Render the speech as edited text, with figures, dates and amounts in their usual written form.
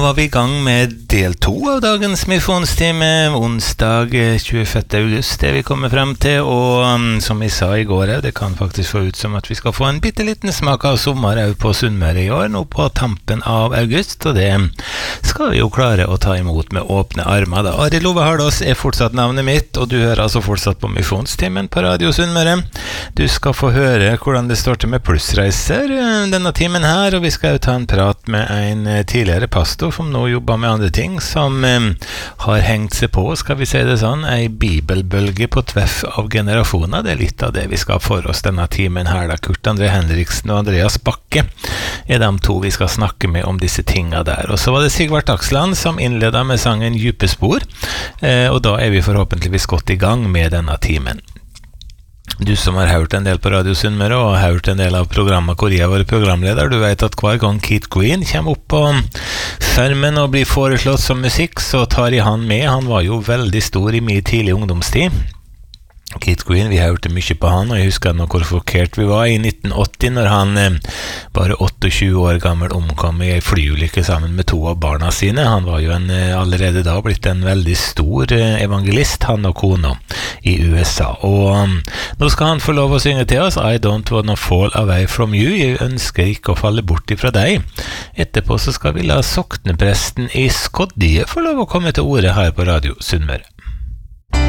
Var vi I gang med del 2 av dagens misjonstime, onsdag 25. august, det vi kommer frem til, og som vi sa I går, det kan faktisk få ut som at vi skal få en bitteliten smak av sommer på Sunnmøre I år, nå på tampen av august, og det skal vi jo klare å ta imot med åpne armer. Da. Arild Ove Hardås fortsatt navnet mitt, og du hører altså fortsatt på misjonstimen på Radio Sunnmøre. Du skal få høre hvordan det står til med plussreiser denne timen her, og vi skal jo ta en prat med en tidligere pastor som nå jobber med andre ting, som har hengt seg på, skal vi si det sånn, en bibelbølge på tveff av generasjoner. Det litt av det vi skal for oss denne timen her, da. Kurt André Henriksen og Andreas Bakke de to vi skal snakke med om disse tingene der. Og så var det Sigvart Aksland som innledet med sangen Djupe spor, og da vi forhåpentligvis godt I gang med denne timen. Du som har hørt en del på Radio Sunnmøre og har hørt en del av programmet hvor jeg var programleder, du vet at hver gang Keith Green kommer opp på skjermen og blir foreslått som musikk, så tar jeg han med. Han var jo veldig stor I min tidlig ungdomstid. Keith Green, vi hørte mye på han, og jeg husker nå hvor forkert vi var I 1980 når han bare 28 år gammel omkom I en flyulykke sammen med 2 av barna sine. Han var jo allerede da blitt en veldig stor evangelist, han og kona I USA. Og nå skal han få lov å synge til oss I don't wanna fall away from you. Jeg ønsker ikke å falle bort ifra deg. Etterpå så skal vi la soknepresten I Skodje få lov å komme til ordet her på Radio Sunnmøre.